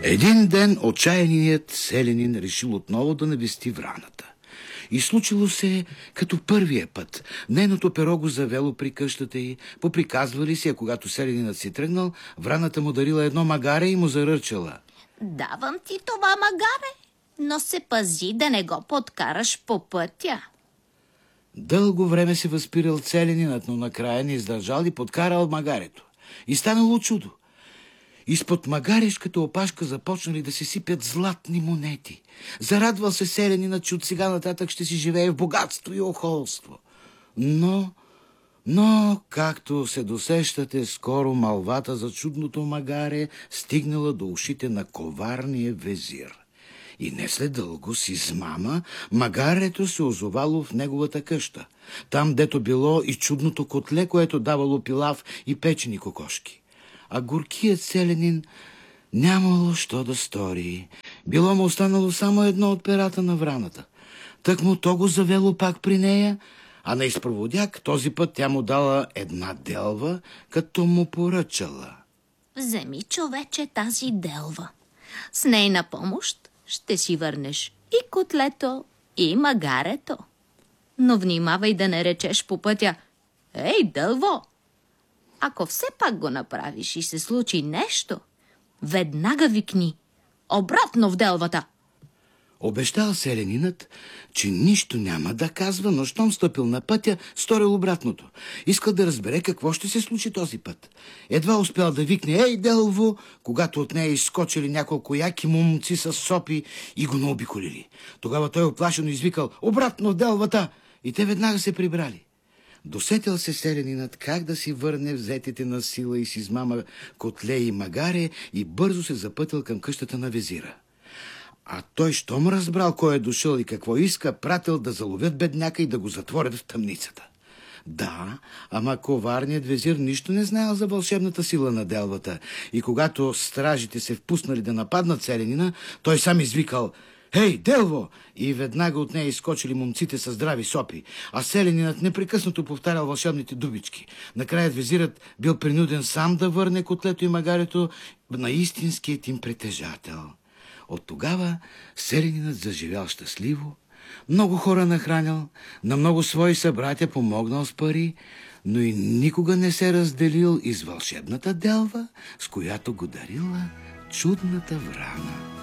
Един ден отчаяният селянин решил отново да навести враната. И случило се като първия път. Нейното перо го завело при къщата й, поприказвали си, а когато селянинът си тръгнал, враната му дарила едно магаре и му заръчала: давам ти това магаре, но се пази да не го подкараш по пътя. Дълго време се възпирал селянинът, но накрая не издържал и подкарал магарето. И станало чудо. Изпод магарешката опашка започнали да се сипят златни монети. Зарадвал се селянинът, че от сега нататък ще си живее в богатство и охолство. Но, както се досещате, скоро малвата за чудното магаре стигнала до ушите на коварния везир. И не след дълго с измама магарето се озовало в неговата къща. Там, дето било и чудното котле, което давало пилав и печени кокошки. А горкият селянин нямало що да стори. Било му останало само едно от перата на враната. Так му то го завело пак при нея, а на изпроводяк този път тя му дала една делва, като му поръчала: вземи, човече, тази делва. С нейна помощ ще си върнеш и котлето, и магарето. Но внимавай да не речеш по пътя: ей, делво! Ако все пак го направиш и се случи нещо, веднага викни: обратно в делвата! Обещал селянинът, че нищо няма да казва, но щом стъпил на пътя, сторил обратното. Искал да разбере какво ще се случи този път. Едва успял да викне: ей, делво, когато от нея изскочили няколко яки момци с сопи и го наобиколили. Тогава той оплашено извикал: обратно в делвата! И те веднага се прибрали. Досетил се селянинът как да си върне взетите на сила и с измама котле и магаре и бързо се запътил към къщата на везира. А той, щом разбрал кой е дошъл и какво иска, пратил да заловят бедняка и да го затворят в тъмницата. Да, ама коварният везир нищо не знаел за вълшебната сила на делвата и когато стражите се впуснали да нападнат селянина, той сам извикал: ей, делво! И веднага от нея изскочили момците с здрави сопи, а селянинът непрекъснато повтарял вълшебните дубички. Накрая везирът бил принуден сам да върне котлето и магарето на истинският им притежател. От тогава селянинът заживял щастливо, много хора нахранял, на много свои събратя помогнал с пари, но и никога не се разделил и с вълшебната делва, с която го дарила чудната врана.